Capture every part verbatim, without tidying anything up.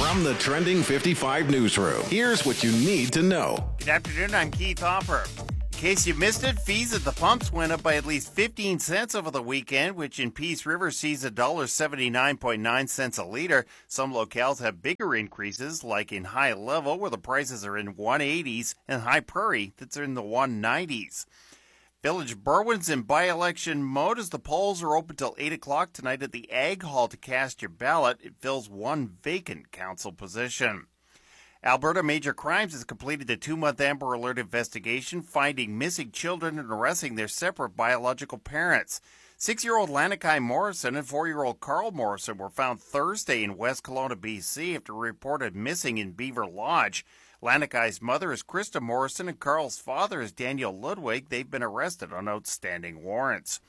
From the Trending fifty-five newsroom, here's what you need to know. Good afternoon, I'm Keith Hopper. In case you missed it, fees at the pumps went up by at least fifteen cents over the weekend, which in Peace River sees one dollar seventy-nine point nine cents a liter. Some locales have bigger increases, like in High Level, where the prices are in one eighties, and High Prairie, that's in the one nineties. Village Berwyn's in by-election mode as the polls are open till eight o'clock tonight at the Ag Hall to cast your ballot. It fills one vacant council position. Alberta Major Crimes has completed a two-month Amber Alert investigation, finding missing children and arresting their separate biological parents. Six-year-old Lanakai Morrison and four-year-old Carl Morrison were found Thursday in West Kelowna, B C after reported missing in Beaver Lodge. Lanakai's mother is Krista Morrison and Carl's father is Daniel Ludwig. They've been arrested on outstanding warrants.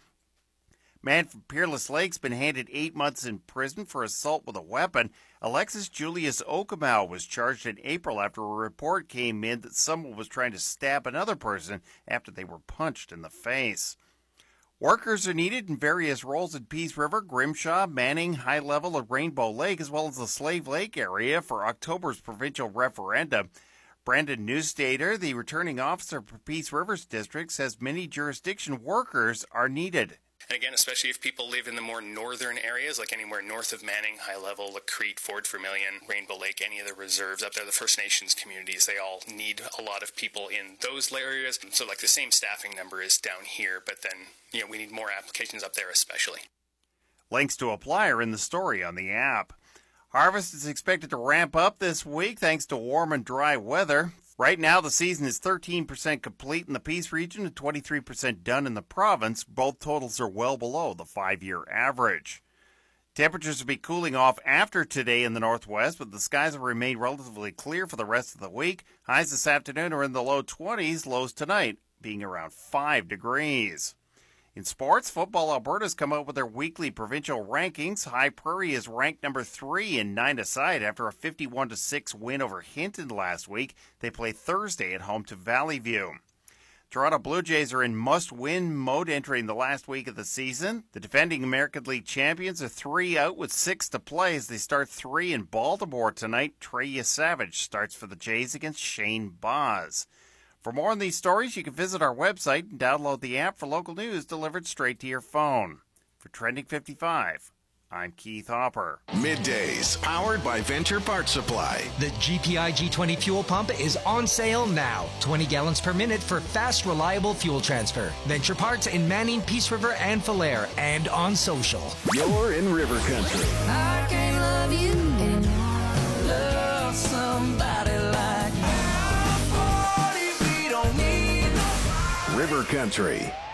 Man from Peerless Lake's been handed eight months in prison for assault with a weapon. Alexis Julius Okamau was charged in April after a report came in that someone was trying to stab another person after they were punched in the face. Workers are needed in various roles at Peace River, Grimshaw, Manning, High Level, and Rainbow Lake, as well as the Slave Lake area for October's provincial referendum. Brandon Newstater, the returning officer for Peace River's district, says many jurisdiction workers are needed. And again, especially if people live in the more northern areas, like anywhere north of Manning, High Level, Lacrete, Fort Vermilion, Rainbow Lake, any of the reserves up there, the First Nations communities, they all need a lot of people in those areas. So like the same staffing number is down here, but then, you know, we need more applications up there especially. Links to apply are in the story on the app. Harvest is expected to ramp up this week thanks to warm and dry weather. Right now, the season is thirteen percent complete in the Peace region and twenty-three percent done in the province. Both totals are well below the five-year average. Temperatures will be cooling off after today in the northwest, but the skies will remain relatively clear for the rest of the week. Highs this afternoon are in the low twenties, lows tonight being around five degrees. In sports, Football Alberta's come out with their weekly provincial rankings. High Prairie is ranked number three in nine-a-side after a fifty-one to six win over Hinton last week. They play Thursday at home to Valley View. Toronto Blue Jays are in must-win mode entering the last week of the season. The defending American League champions are three out with six to play as they start three in Baltimore tonight. Trey Yesavage starts for the Jays against Shane Baz. For more on these stories, you can visit our website and download the app for local news delivered straight to your phone. For Trending fifty-five, I'm Keith Hopper. Middays, powered by Venture Parts Supply. The G P I G twenty fuel pump is on sale now. twenty gallons per minute for fast, reliable fuel transfer. Venture Parts in Manning, Peace River, and Falher, and on social. You're in River Country. I can't love you and love somebody like you. River Country.